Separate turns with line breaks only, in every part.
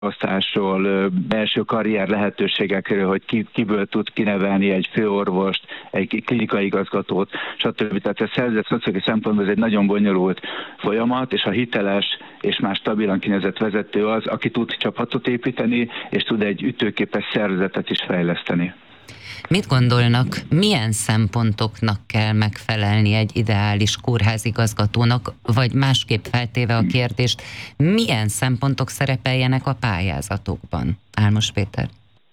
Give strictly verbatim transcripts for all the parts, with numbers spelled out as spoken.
osztásról, belső karrier lehetőségekről, hogy ki, kiből tud kinevelni egy főorvost, egy klinikai igazgatót, stb. Tehát a szervezet szociális szempontból ez egy nagyon bonyolult folyamat, és a hiteles és már stabilan kinevezett vezető az, aki tud csapatot építeni, és tud egy ütőképes szervezetet is fejleszteni.
Mit gondolnak, milyen szempontoknak kell megfelelni egy ideális kórházigazgatónak, vagy másképp feltéve a kérdést, milyen szempontok szerepeljenek a pályázatokban? Álmos Péter.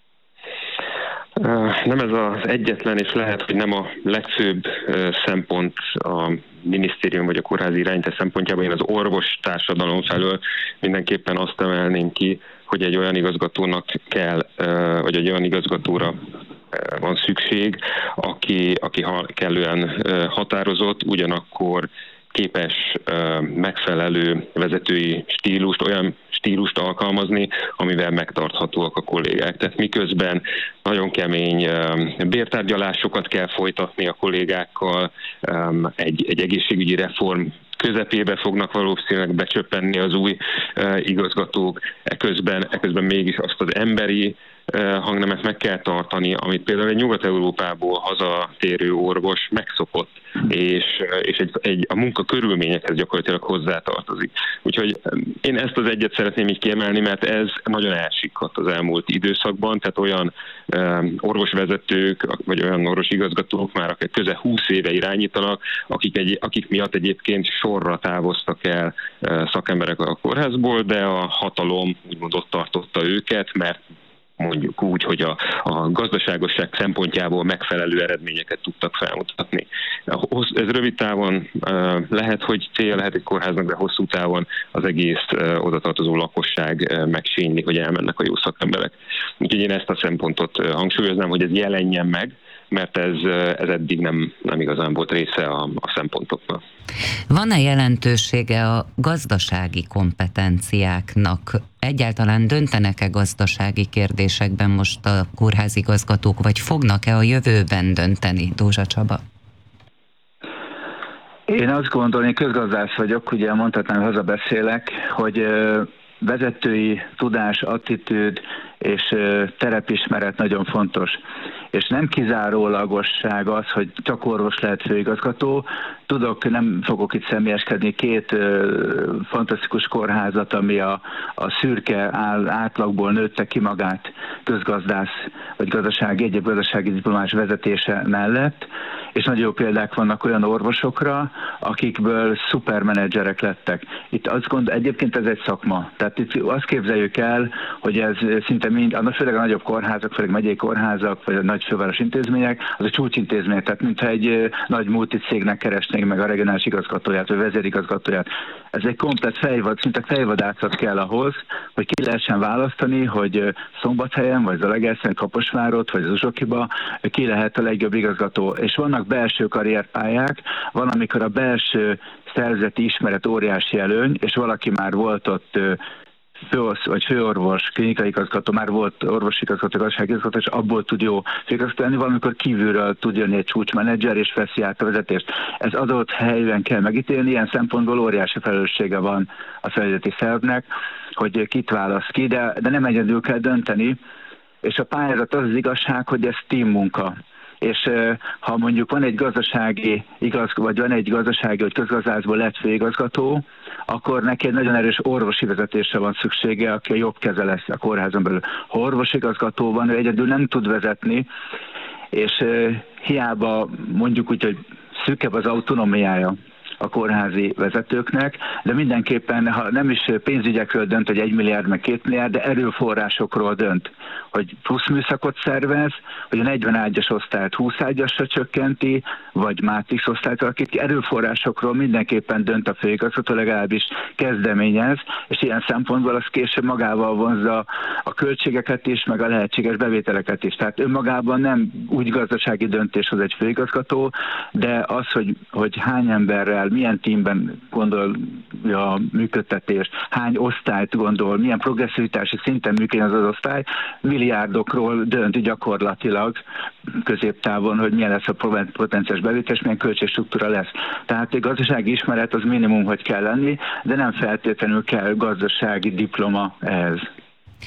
Nem ez az egyetlen, és lehet, hogy nem a legfőbb szempont a minisztérium vagy a kórházi irányítás szempontjában. Én az orvos társadalom felől mindenképpen azt emelném ki, hogy egy olyan igazgatónak kell, vagy egy olyan igazgatóra van szükség, aki, aki kellően határozott, ugyanakkor képes megfelelő vezetői stílust, olyan stílust alkalmazni, amivel megtarthatóak a kollégák. Tehát miközben nagyon kemény bértárgyalásokat kell folytatni a kollégákkal, egy, egy egészségügyi reform közepébe fognak valószínűleg becsöppenni az új igazgatók, eközben, eközben mégis azt az emberi hangnemet meg kell tartani, amit például egy Nyugat-Európából hazatérő orvos megszokott, és, és egy, egy, a munka körülményekhez gyakorlatilag hozzátartozik. Úgyhogy én ezt az egyet szeretném így kiemelni, mert ez nagyon elsikkadt az elmúlt időszakban, tehát olyan um, orvosvezetők, vagy olyan orvosigazgatók már, akik közel húsz éve irányítanak, akik, egy, akik miatt egyébként sorra távoztak el uh, szakemberek a kórházból, de a hatalom úgymond ott tartotta őket, mert mondjuk úgy, hogy a, a gazdaságosság szempontjából megfelelő eredményeket tudtak felmutatni. Ez rövid távon lehet, hogy célja lehet egy kórháznak, de hosszú távon az egész odatartozó lakosság megsínli, hogy elmennek a jó szakemberek. Úgyhogy én ezt a szempontot hangsúlyoznám, hogy ez jelenjen meg, mert ez, ez eddig nem, nem igazán volt része a, a szempontoknak.
Van-e jelentősége a gazdasági kompetenciáknak? Egyáltalán döntenek-e gazdasági kérdésekben most a kórházigazgatók, vagy fognak-e a jövőben dönteni, Dózsa Csaba?
Én azt gondolom, én közgazdász vagyok, ugye mondhatnám, hazabeszélek, hogy vezetői tudás, attitűd és terepismeret nagyon fontos. És nem kizárólagosság az, hogy csak orvos lehet főigazgató. Tudok, nem fogok itt személyeskedni, két ö, fantasztikus kórházat, ami a, a szürke áll, átlagból nőtte ki magát közgazdász, vagy gazdasági, egyéb gazdasági diplomás vezetése mellett, és nagyon jó példák vannak olyan orvosokra, akikből szupermenedzserek lettek. Itt azt gondolom, egyébként ez egy szakma. Tehát itt azt képzeljük el, hogy ez szinte mind, annak főleg a nagyobb kórházak, főleg megyei kórházak, vagy a nagy főváros intézmények, az a csúcsintézmény, tehát mintha egy nagy multicégnek keresnénk meg a regionális igazgatóját, vagy vezérigazgatóját. Ez egy komplet fejvad, szinte fejvadászat kell ahhoz, hogy ki lehessen választani, hogy Szombathelyen, vagy Zalaegerszegen, Kaposvárot, vagy Zsuzsokiba ki lehet a legjobb igazgató. És vannak belső karrierpályák, van, amikor a belső szervezeti ismeret óriási előny, és valaki már volt ott főorvos, vagy főorvos, klinikai igazgató, már volt orvosigazgató, gazdaságigazgató, és abból tud jó főigazgató lenni, valamikor kívülről tud jönni egy csúcsmenedzser, és veszi át a vezetést. Ez adott helyben kell megítélni, ilyen szempontból óriási felelőssége van a felügyeleti szervnek, hogy kit választ ki, de, de nem egyedül kell dönteni, és a pályázat az az igazság, hogy ez team munka. És ha mondjuk van egy gazdasági igaz, vagy van egy gazdasági, vagy közgazdászból lett főigazgató, akkor neki egy nagyon erős orvosi vezetésre van szüksége, aki a jobb keze lesz a kórházon belül. Ha orvosigazgató van, ő egyedül nem tud vezetni, és hiába mondjuk úgy, hogy szűkebb az autonómiája a kórházi vezetőknek, de mindenképpen, ha nem is pénzügyekről dönt, hogy egy milliárd meg két milliárd, de erőforrásokról dönt, hogy plusz műszakot szervez, hogy a negyven ágyas osztályt húsz ágyasra csökkenti, vagy mátrix osztályt alakít ki, erőforrásokról mindenképpen dönt a főigazgató, legalábbis kezdeményez, és ilyen szempontból az később magával vonzza a költségeket is, meg a lehetséges bevételeket is. Tehát önmagában nem úgy gazdasági döntés az egy főigazgató, de az, hogy, hogy hány emberrel, milyen tímben gondol a működtetés, hány osztályt gondol, milyen progresszivitási szinten működik az az osztály, milliárdokról dönt gyakorlatilag középtávon, hogy milyen lesz a potenciális bevétel, és milyen költségstruktúra lesz. Tehát a gazdasági ismeret az minimum, hogy kell lenni, de nem feltétlenül kell gazdasági diploma ehhez.